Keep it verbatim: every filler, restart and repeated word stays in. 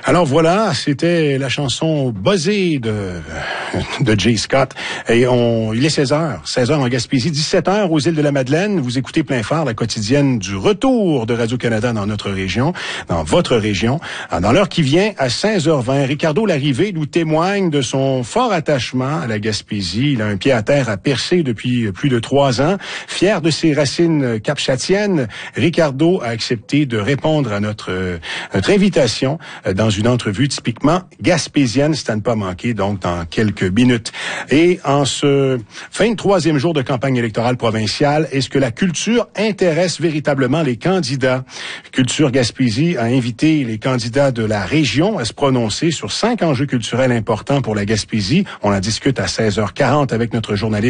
Alors voilà, c'était la chanson Buzzé de, de Jay Scott. Et on, il est seize heures, seize heures en Gaspésie, dix-sept heures aux îles de la Madeleine. Vous écoutez Plein Phare, la quotidienne du retour de Radio-Canada dans notre région, dans votre région. Dans l'heure qui vient, à seize heures vingt, Ricardo Larrivé nous témoigne de son fort attachement à la Gaspésie. Il a un pied à terre à Percé depuis plus de trois ans. Fier de ses racines capchatiennes, Ricardo a accepté de répondre à notre, notre invitation dans une entrevue typiquement gaspésienne, c'est à ne pas manquer, donc dans quelques minutes. Et en ce vingt-troisième jour de campagne électorale provinciale, est-ce que la culture intéresse véritablement les candidats? Culture Gaspésie a invité les candidats de la région à se prononcer sur cinq enjeux culturels importants pour la Gaspésie. On en discute à seize heures quarante avec notre journaliste